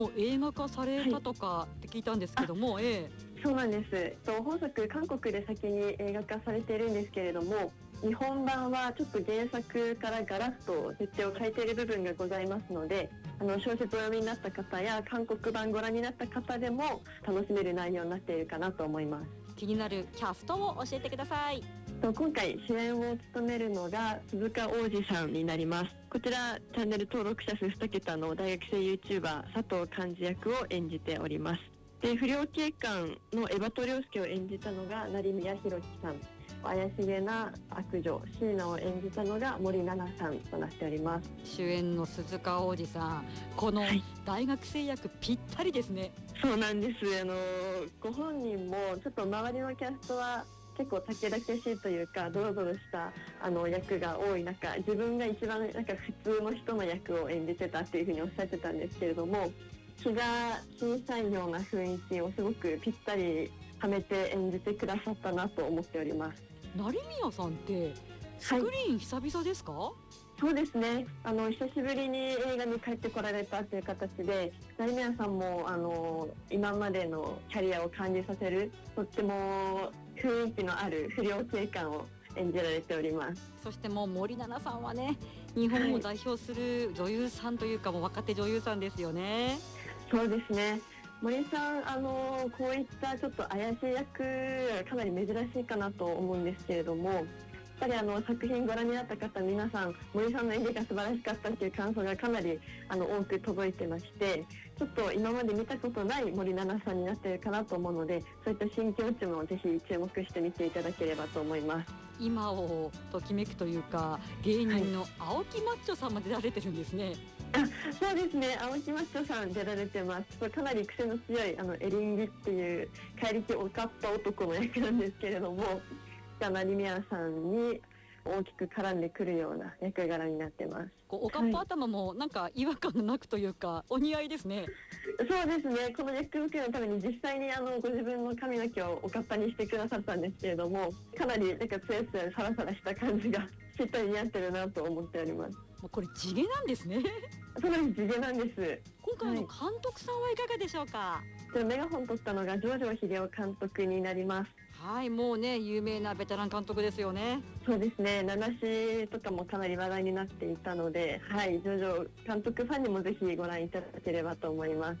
映画化されたとかって聞いたんですけども、 そうなんです。本作韓国で先に映画化されているんですけれども、日本版はちょっと原作からガラッと設定を変えている部分がございますので、小説をお読みになった方や韓国版ご覧になった方でも楽しめる内容になっているかなと思います。 気になるキャストを教えてください。 今回主演を務めるのが鈴鹿央士さんになります。こちらチャンネル登録者数2桁の大学生 YouTuber 佐藤寛治役を演じております。で、不良警官のエバト涼介を演じたのが成宮弘樹さん、怪しげな悪女椎名を演じたのが森七菜さんとなっております。 主演の鈴鹿央士さん、この大学生役ぴったりですね。 そうなんです。ご本人もちょっと周りのキャストは結構たけだけしいというかドロドロした役が多い中、自分が一番なんか普通の人の役を演じてたっていうふうにおっしゃってたんですけれども、気が小さいような雰囲気をすごくぴったりはめて演じてくださったなと思っております。 成宮さんってスクリーン久々ですか？ そうですね。久しぶりに映画に帰ってこられたという形で、成宮さんも今までのキャリアを感じさせるとっても雰囲気のある不良警官を演じられております。 そしてもう森七菜さんはね、日本を代表する女優さんというか、もう若手女優さんですよね。 そうですね。森さん、こういったちょっと怪しい役がかなり珍しいかなと思うんですけれども、やっぱり作品ご覧になった方皆さん森さんの演技が素晴らしかったっていう感想がかなり多く届いてまして、ちょっと今まで見たことない森七菜さんになっているかなと思うので、そういった新境地もぜひ注目してみていただければと思います。 今をときめくというか、芸人の青木マッチョさんまで出られてるんですね。 そうですね。青木マッチョさん出られてます。かなり癖の強いエリンギっていう怪力おかっぱ男の役なんですけれども、成宮さんに大きく絡んでくるような役柄になってます。 おかっぱ頭もなんか違和感なくというか、お似合いですね。 そうですね。この役作りのために実際にご自分の髪の毛をおかっぱにしてくださったんですけれども、かなりなんかツヤツヤサラサラした感じがしっとり似合ってるなと思っております。 もうこれ地毛なんですね。 そうです、地毛なんです。 今回の監督さんはいかがでしょうか？ メガホン取ったのが城城秀夫監督になります。 はい、もうね、有名なベテラン監督ですよね。 そうですね。名無しとかもかなり話題になっていたので、はい、城城監督ファンにもぜひご覧いただければと思います。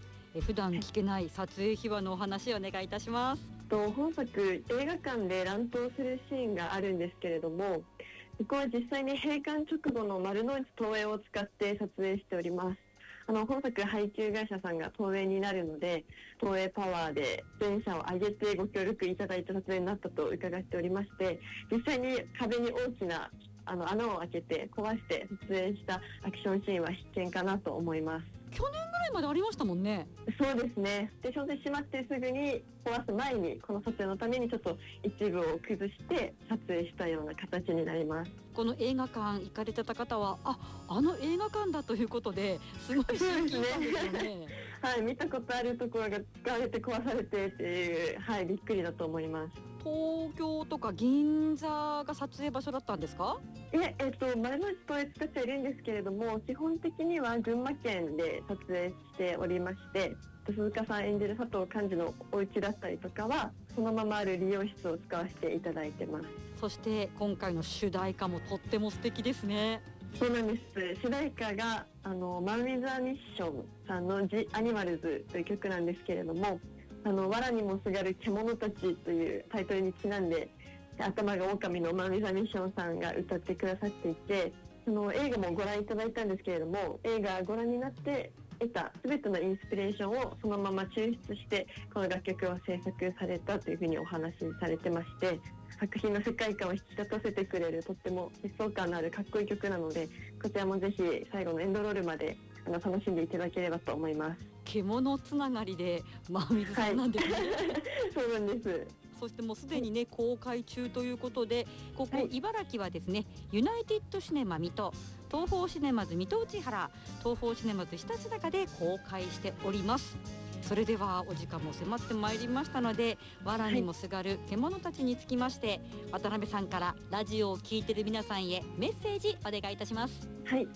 普段聞けない撮影秘話のお話をお願いいたします。 本作映画館で乱闘するシーンがあるんですけれども、ここは実際に閉館直後の丸の内東映を使って撮影しております。本作配給会社さんが東映になるので、東映パワーで出演者を挙げてご協力いただいた撮影になったと伺っておりまして、実際に壁に大きな穴を開けて壊して撮影したアクションシーンは必見かなと思います。 去年ぐらいまでありましたもんね。 そうですね。で、小説閉まってすぐに壊す前にこの撮影のためにちょっと一部を崩して撮影したような形になります。 この映画館行かれてた方はあの映画館だということですごい親近感ですよね。 はい、見たことあるところが使われて壊されてっていう、はい、びっくりだと思います。 東京とか銀座が撮影場所だったんですか？ 丸の内東映使っているんですけれども、基本的には群馬県で撮影しておりまして、鈴鹿さん演じる佐藤寛治のお家だったりとかはそのままある理容室を使わせていただいてます。 そして今回の主題歌もとっても素敵ですね。 そうなんです。主題歌がマン・ウィザ・ミッションさんのジ・アニマルズという曲なんですけれども、藁にもすがる獣たちというタイトルにちなんで、頭が狼のマン・ウィザ・ミッションさんが歌ってくださっていて、その映画もご覧いただいたんですけれども、映画ご覧になって得た全てのインスピレーションをそのまま抽出してこの楽曲を制作されたというふうにお話しされてまして、作品の世界観を引き立たせてくれるとっても疾走感のあるかっこいい曲なので、こちらもぜひ最後のエンドロールまで楽しんでいただければと思います。 獣つながりでマン・ウィズさんなんですね。 そうなんです。 そしてもうすでにね公開中ということで、ここ茨城はですね、ユナイテッドシネマ水戸、東宝シネマズ水戸内原、東宝シネマズひたちなかで公開しております。それではお時間も迫ってまいりましたので、藁にもすがる獣たちにつきまして、渡辺さんからラジオを聞いている皆さんへメッセージお願いいたします。 はい、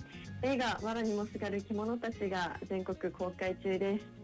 映画「藁にもすがる獣たち」が全国公開中です。